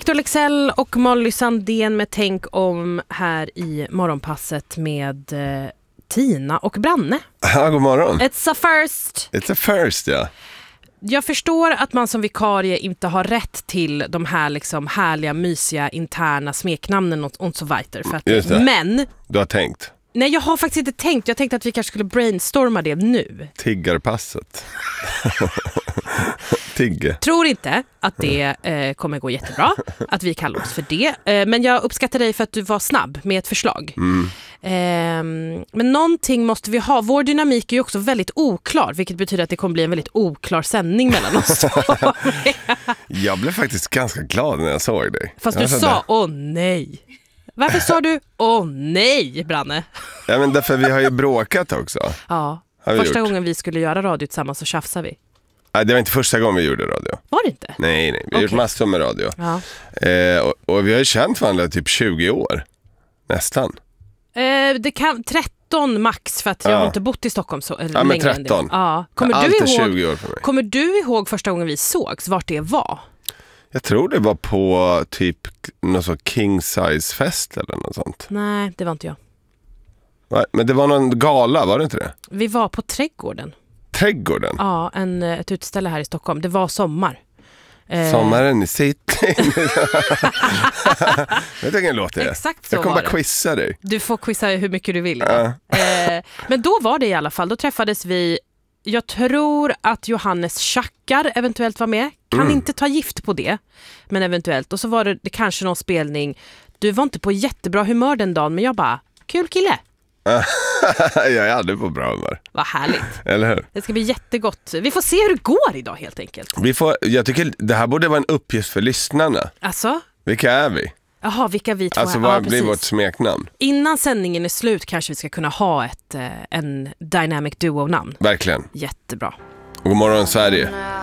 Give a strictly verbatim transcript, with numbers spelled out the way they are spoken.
Victor Leksell och Molly Sandén med Tänk om här i morgonpasset med eh, Tina och Branne. Ja, god morgon. It's a first. It's a first, ja. Jag förstår att man som vikarie inte har rätt till de här liksom härliga, mysiga, interna smeknamnen och, och så vidare. För att, Just det. Men... Du har tänkt? Nej, jag har faktiskt inte tänkt. Jag tänkte att vi kanske skulle brainstorma det nu. Tiggarpasset. Tigge. Tror inte att det eh, kommer gå jättebra att vi kallar oss för det. Eh, men jag uppskattar dig för att du var snabb med ett förslag. Mm. Eh, men någonting måste vi ha. Vår dynamik är ju också väldigt oklar, vilket betyder att det kommer bli en väldigt oklar sändning mellan oss. Jag blev faktiskt ganska glad när jag såg dig. Fast jag du sa, åh nej. Varför sa du, åh nej, Branne? Ja, men därför vi har ju bråkat också. Ja, Har vi första gjort? gången vi skulle göra radio tillsammans så tjafsade vi. Nej, det var inte första gången vi gjorde radio. Var det inte? Nej, nej. Vi har Okej. gjort massor med radio. Ja. Eh, och, och vi har ju känt varandra typ tjugo år. Nästan. Eh, det kan tretton max, för att jag Ja. har inte bott i Stockholm så Ja, men längre än det. tretton. Ja. Kommer, Allt du är ihåg, tjugo år för mig. kommer du ihåg första gången vi sågs, vart det var? Jag tror det var på typ någon sån king size fest eller något sånt. Nej, det var inte jag. Va? Men det var någon gala, var det inte det? Vi var på Trädgården. Trädgården. Ja, en, ett utställe här i Stockholm. Det var sommar. Eh, Sommaren i city. Vet du vilken låt det är? Exakt så Jag kommer var bara det. quizza dig. Du får quizza hur mycket du vill. Ja. Eh, men då var det i alla fall. Då träffades vi. Jag tror att Johannes Schackar eventuellt var med. Kan Mm. inte ta gift på det. Men eventuellt. Och så var det, det kanske någon spelning. Du var inte på jättebra humör den dagen. Men jag bara, kul kille. Jag är aldrig på bra humör. Vad härligt. Eller hur? Det ska bli jättegott. Vi får se hur det går idag helt enkelt. Vi får, jag tycker det här borde vara en uppgift för lyssnarna. Alltså? Vilka är vi? Jaha, vilka vi två Alltså är. vad Ja, blir precis. vårt smeknamn? Innan sändningen är slut kanske vi ska kunna ha ett, eh, en dynamic duo-namn. Verkligen. Jättebra. God morgon Sverige.